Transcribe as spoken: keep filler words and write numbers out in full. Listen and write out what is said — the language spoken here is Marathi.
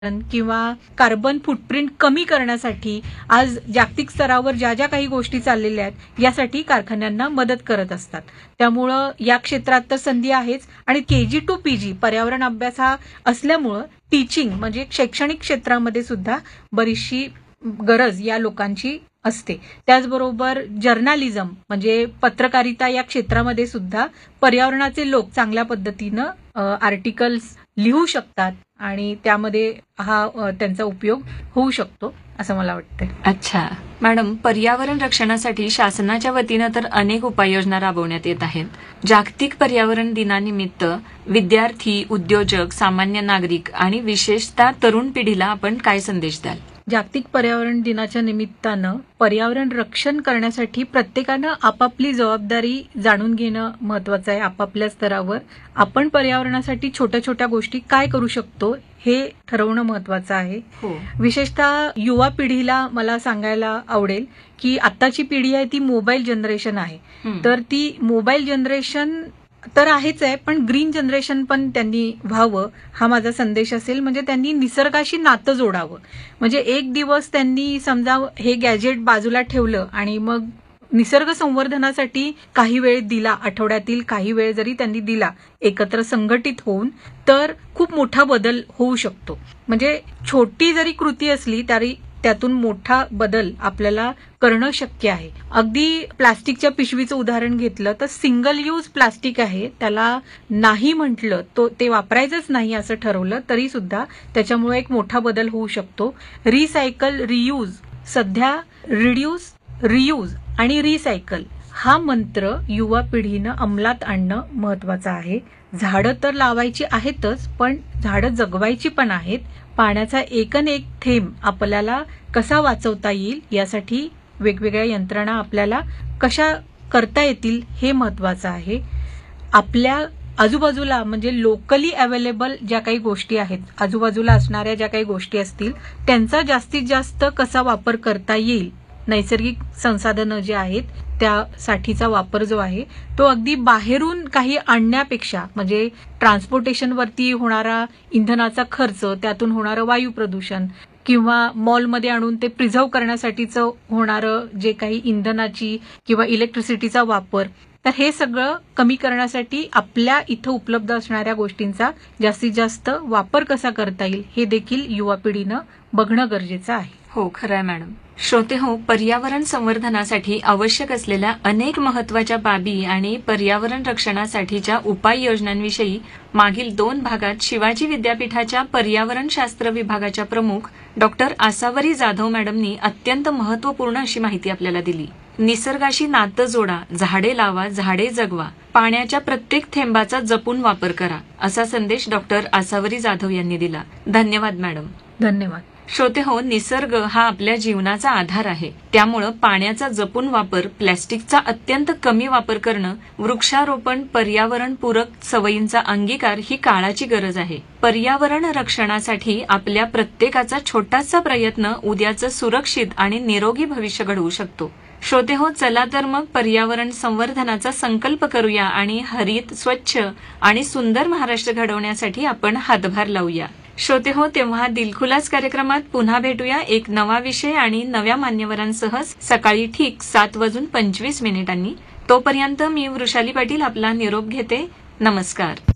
किंवा कार्बन फुटप्रिंट कमी करण्यासाठी आज जागतिक स्तरावर ज्या ज्या काही गोष्टी चाललेल्या आहेत यासाठी कारखान्यांना मदत करत असतात. त्यामुळं या क्षेत्रात तर संधी आहेच आणि केजी टू पीजी पर्यावरण अभ्यास हा असल्यामुळं टीचिंग म्हणजे शैक्षणिक क्षेत्रामध्ये सुद्धा बरीचशी गरज या लोकांची असते. त्याचबरोबर जर्नालिझम म्हणजे पत्रकारिता या क्षेत्रामध्ये सुद्धा पर्यावरणाचे लोक चांगल्या पद्धतीनं आर्टिकल्स लिहू शकतात आणि त्यामध्ये हा त्यांचा उपयोग होऊ शकतो असं मला वाटतं. अच्छा मॅडम, पर्यावरण रक्षणासाठी शासनाच्या वतीनं तर अनेक उपाययोजना राबवण्यात येत आहेत. जागतिक पर्यावरण दिनानिमित्त विद्यार्थी, उद्योजक, सामान्य नागरिक आणि विशेषतः तरुण पिढीला आपण काय संदेश द्याल? जागतिक पर्यावरण दिनाच्या निमित्तानं पर्यावरण रक्षण करण्यासाठी प्रत्येकानं आपापली जबाबदारी जाणून घेणं महत्वाचं आहे. आपापल्या स्तरावर आपण पर्यावरणासाठी छोट्या छोट्या गोष्टी काय करू शकतो हे ठरवणं महत्वाचं आहे. हो. विशेषतः युवा पिढीला मला सांगायला आवडेल की आत्ताची पिढी आहे ती मोबाईल जनरेशन आहे. तर ती मोबाईल जनरेशन तर आहेच आहे, पण ग्रीन जनरेशन पण त्यांनी व्हावं हा माझा संदेश असेल. म्हणजे त्यांनी निसर्गाशी नातं जोडावं. म्हणजे एक दिवस त्यांनी समजा हे गॅजेट बाजूला ठेवलं आणि मग निसर्ग संवर्धनासाठी काही वेळ दिला, आठवड्यातील काही वेळ जरी त्यांनी दिला एकत्र संघटित होऊन, तर खूप मोठा बदल होऊ शकतो. म्हणजे छोटी जरी कृती असली तरी त्यातून मोठा बदल आपल्याला करणं शक्य आहे. अगदी प्लास्टिकच्या पिशवीचं उदाहरण घेतलं तर सिंगल यूज प्लास्टिक आहे, त्याला नाही म्हटलं तो ते वापरायचंच नाही असं ठरवलं तरी सुद्धा त्याच्यामुळे एक मोठा बदल होऊ शकतो. रिसायकल, रियूज, सध्या रिड्यूस, रियूज आणि रिसायकल हा मंत्र युवा पिढीनं अंमलात आणणं महत्वाचं आहे. झाडं तर लावायची आहेतच, पण झाडं जगवायची पण आहेत. पाण्याचा एकन एक थेंब आपल्याला कसा वाचवता येईल यासाठी वेगवेगळ्या यंत्रणा आपल्याला कशा करता येतील हे महत्वाचं आहे. आपल्या आजूबाजूला म्हणजे लोकली अवेलेबल ज्या काही गोष्टी आहेत, आजूबाजूला असणाऱ्या ज्या काही गोष्टी असतील त्यांचा जास्तीत जास्त कसा वापर करता येईल, नैसर्गिक संसाधनं जे आहेत त्यासाठीचा वापर जो आहे तो अगदी बाहेरून काही आणण्यापेक्षा म्हणजे ट्रान्सपोर्टेशनवरती होणारा इंधनाचा खर्च, त्यातून होणारं वायू प्रदूषण किंवा मॉलमध्ये आणून ते प्रिझर्व्ह करण्यासाठीचं होणारं जे काही इंधनाची किंवा इलेक्ट्रिसिटीचा वापर, तर हे सगळं कमी करण्यासाठी आपल्या इथं उपलब्ध असणाऱ्या गोष्टींचा जास्तीत जास्त वापर कसा करता येईल हे देखील युवा पिढीनं बघणं गरजेचं आहे. हो, खरं आहे मॅडम. श्रोते हो, पर्यावरण संवर्धनासाठी आवश्यक असलेल्या अनेक महत्वाच्या बाबी आणि पर्यावरण रक्षणासाठीच्या उपाययोजनांविषयी मागील दोन भागात शिवाजी विद्यापीठाच्या पर्यावरण शास्त्र विभागाच्या प्रमुख डॉक्टर आसावरी जाधव मॅडमनी अत्यंत महत्वपूर्ण अशी माहिती आपल्याला दिली. निसर्गाशी नातं जोडा, झाडे लावा, झाडे जगवा, पाण्याच्या प्रत्येक थेंबाचा जपून वापर करा, असा संदेश डॉक्टर आसावरी जाधव यांनी दिला. धन्यवाद मॅडम. धन्यवाद. श्रोते हो, निसर्ग हा आपल्या जीवनाचा आधार आहे. त्यामुळं पाण्याचा जपून वापर, प्लॅस्टिकचा अत्यंत कमी वापर करणं, वृक्षारोपण, पर्यावरणपूरक सवयींचा अंगीकार ही काळाची गरज आहे. पर्यावरण रक्षणासाठी आपल्या प्रत्येकाचा छोटासा प्रयत्न उद्याचं सुरक्षित आणि निरोगी भविष्य घडवू शकतो. श्रोते हो, चला तर मग पर्यावरण संवर्धनाचा संकल्प करूया आणि हरित, स्वच्छ आणि सुंदर महाराष्ट्र घडवण्यासाठी आपण हातभार लावूया. श्रोते हो, तेव्हा दिलखुलास कार्यक्रमात पुन्हा भेटूया एक नवा विषय आणि नव्या मान्यवरांसह सकाळी ठीक सात वाजून पंचवीस मिनिटांनी. तोपर्यंत मी वृषाली पाटील आपला निरोप घेते. नमस्कार.